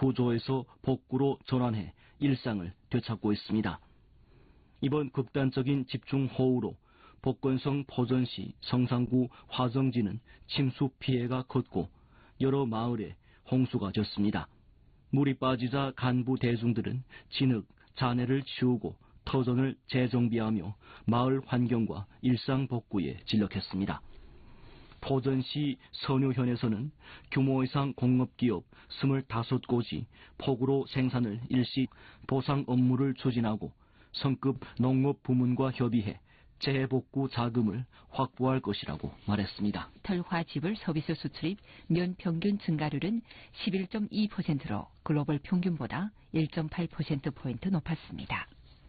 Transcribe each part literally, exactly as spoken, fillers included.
구조에서 복구로 전환해 일상을 되찾고 있습니다. 이번 극단적인 집중호우로 복건성 포전시 성산구 화정지는 침수 피해가 컸고 여러 마을에 홍수가 졌습니다. 물이 빠지자 간부 대중들은 진흙, 잔해를 치우고 터전을 재정비하며 마을 환경과 일상 복구에 진력했습니다. 포전시 선유현에서는 규모 이상 공업기업 스물다섯 곳이 폭우로 생산을 일시 보상 업무를 추진하고 성급 농업부문과 협의해 재복구 자금을 확보할 것이라고 말했습니다. 털화집을 서비스 수출입 년 평균 증가율은 십일 점 이 퍼센트로 글로벌 평균보다 일 점 팔 퍼센트포인트 높았습니다.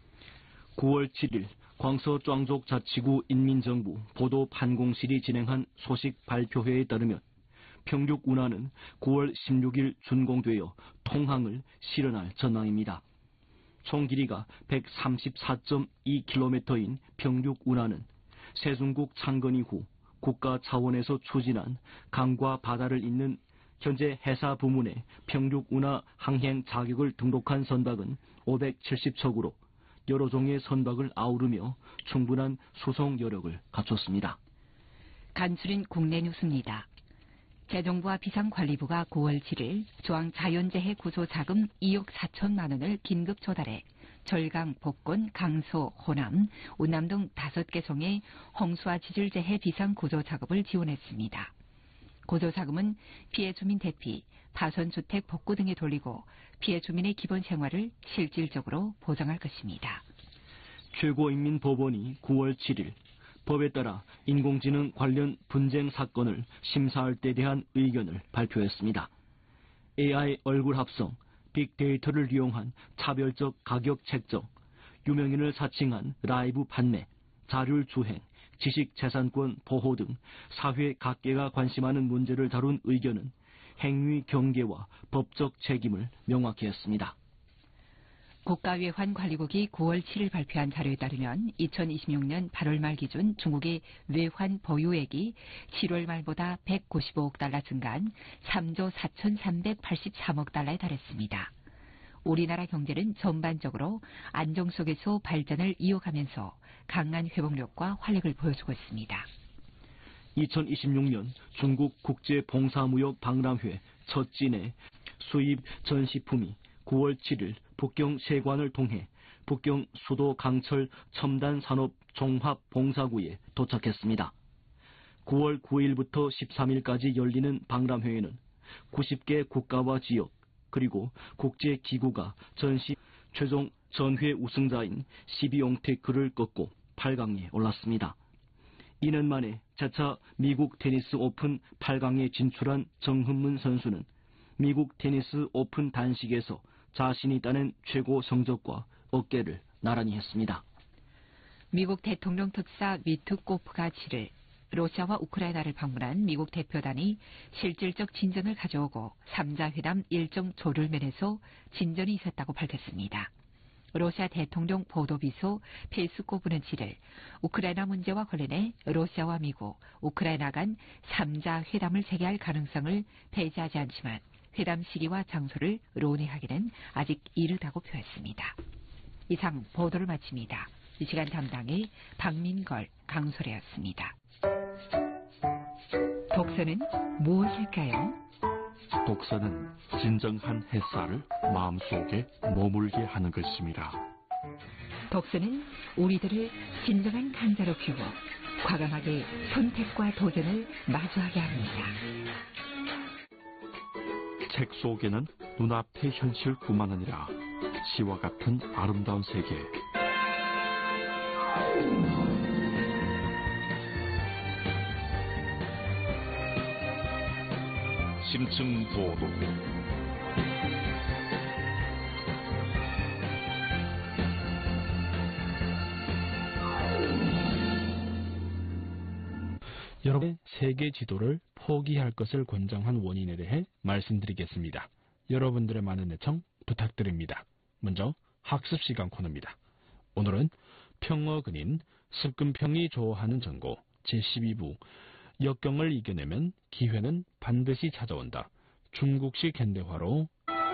구월 칠일 광서庄족 자치구 인민정부 보도 판공실이 진행한 소식 발표회에 따르면 평륙 운하는 구월 십육일 준공되어 통항을 실현할 전망입니다. 총 길이가 백삼십사 점 이 킬로미터인 평륙 운하는 세종국 창건 이후 국가 차원에서 추진한 강과 바다를 잇는 현재 해사 부문의 평륙 운하 항행 자격을 등록한 선박은 오백칠십 척으로 여러 종의 선박을 아우르며 충분한 수송 여력을 갖췄습니다. 간추린 국내 뉴스입니다. 재정부와 비상관리부가 구월 칠일 조항 자연재해 구조 자금 이억 사천만 원을 긴급 조달해 절강, 복권, 강서, 호남, 운남 등 다섯 개 성의 홍수와 지질재해 비상구조 작업을 지원했습니다. 구조 자금은 피해 주민 대피, 파손주택 복구 등에 돌리고 피해 주민의 기본 생활을 실질적으로 보장할 것입니다. 최고인민법원이 구월 칠일 법에 따라 인공지능 관련 분쟁 사건을 심사할 때 대한 의견을 발표했습니다. 에이아이 얼굴 합성, 빅데이터를 이용한 차별적 가격 책정, 유명인을 사칭한 라이브 판매, 자율 주행, 지식재산권 보호 등 사회 각계가 관심하는 문제를 다룬 의견은 행위 경계와 법적 책임을 명확히 했습니다. 국가외환관리국이 구월 칠일 발표한 자료에 따르면 이천이십육 년 팔월 말 기준 중국의 외환 보유액이 칠월 말보다 백구십오억 달러 증가한 삼조 사천삼백팔십삼억 달러에 달했습니다. 우리나라 경제는 전반적으로 안정 속에서 발전을 이어가면서 강한 회복력과 활력을 보여주고 있습니다. 이천이십육 년 중국 국제봉사무역 박람회 첫 진의 수입 전시품이 구월 칠일 북경 세관을 통해 북경 수도 강철 첨단산업 종합봉사구에 도착했습니다. 구월 구일부터 십삼일까지 열리는 박람회에는 구십 개 국가와 지역 그리고 국제기구가 전시 최종 전회 우승자인 시비용테크를 꺾고 팔 강에 올랐습니다. 이 년 만에 차차 미국 테니스 오픈 팔 강에 진출한 정흠문 선수는 미국 테니스 오픈 단식에서 자신이 따낸 최고 성적과 어깨를 나란히 했습니다. 미국 대통령 특사 위트코프가 칠일 러시아와 우크라이나를 방문한 미국 대표단이 실질적 진전을 가져오고 삼자 회담 일정 조율면에서 진전이 있었다고 밝혔습니다. 러시아 대통령 보도비서 페스코프는 칠일 우크라이나 문제와 관련해 러시아와 미국, 우크라이나 간 삼자 회담을 재개할 가능성을 배제하지 않지만 회담 시기와 장소를 논의하기는 아직 이르다고 표했습니다. 이상 보도를 마칩니다. 이 시간 담당의 박민걸, 강소래였습니다. 독서는 무엇일까요? 독서는 진정한 햇살을 마음속에 머물게 하는 것입니다. 독서는 우리들을 진정한 강자로 키우고 과감하게 선택과 도전을 마주하게 합니다. 책 속에는 눈앞의 현실뿐만 아니라 시와 같은 아름다운 세계, 심층 보도 여러분의 세계 지도를 포기할 것을 권장한 원인에 대해 말씀드리겠습니다. 여러분들의 많은 애청 부탁드립니다. 먼저 학습시간 코너입니다. 오늘은 평어근인 슬금평이 좋아하는 전고 제십이 부 역경을 이겨내면 기회는 반드시 찾아온다. 중국식 현대화로